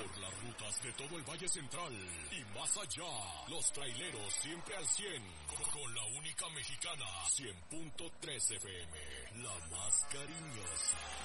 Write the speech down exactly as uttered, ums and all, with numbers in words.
por las rutas de todo el Valle Central y más allá. Los traileros siempre al cien, con la única mexicana, cien punto tres F M, la más cariñosa.